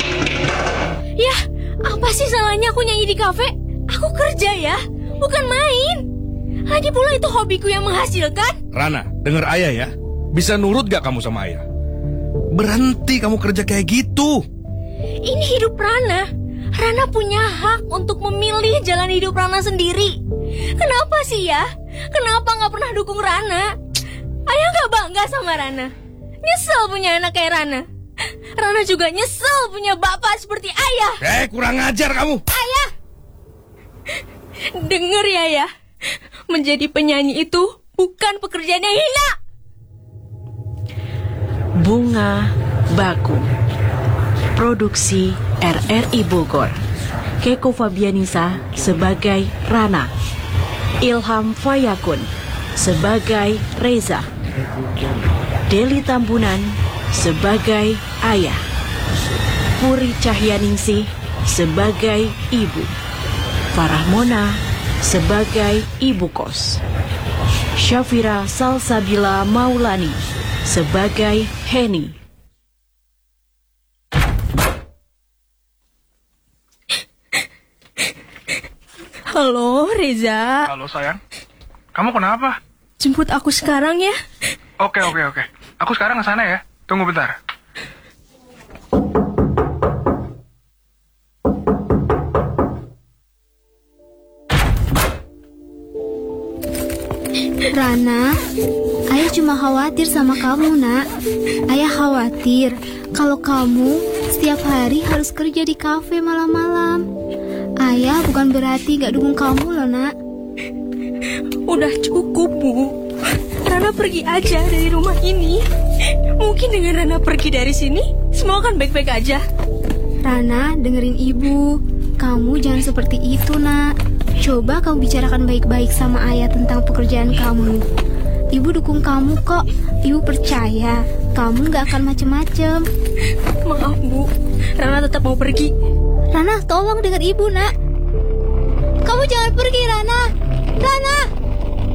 Ya, apa sih salahnya aku nyanyi di kafe? Aku kerja ya, bukan main. Lagi pula itu hobiku yang menghasilkan. Rana, denger ayah ya. Bisa nurut gak kamu sama ayah? Berhenti kamu kerja kayak gitu. Ini hidup Rana. Rana punya hak untuk memilih jalan hidup Rana sendiri. Kenapa sih ya? Kenapa gak pernah dukung Rana? Ayah gak bangga sama Rana. Nyesel punya anak kayak Rana. Rana juga nyesel punya bapak seperti ayah. Kurang ajar kamu. Ayah, denger ya ya. Menjadi penyanyi itu bukan pekerjaan yang hina. Bunga Baku. Produksi RRI Bogor. Keko Fabianisa sebagai Rana. Ilham Fayakun sebagai Reza. Deli Tambunan sebagai ayah. Puri Cahyaningsih sebagai ibu. Farah Mona sebagai ibu kos. Syafira Salsabila Maulani sebagai Heni. Halo Reza. Halo sayang, kamu kenapa? Jemput aku sekarang ya. Oke. Aku sekarang ke sana ya. Tunggu bentar. Rana, ayah cuma khawatir sama kamu, nak. Ayah khawatir kalau kamu setiap hari harus kerja di kafe malam-malam. Ayah bukan berarti gak dukung kamu loh, nak. Udah cukup, Bu. Rana pergi aja dari rumah ini. Mungkin dengan Rana pergi dari sini, semua akan baik-baik aja. Rana, dengerin ibu. Kamu jangan seperti itu, nak. Coba kamu bicarakan baik-baik sama ayah tentang pekerjaan kamu. Ibu dukung kamu kok. Ibu percaya kamu gak akan macem-macem. Maaf, Bu. Rana tetap mau pergi. Rana, tolong dengar ibu, nak. Kamu jangan pergi, Rana. Rana!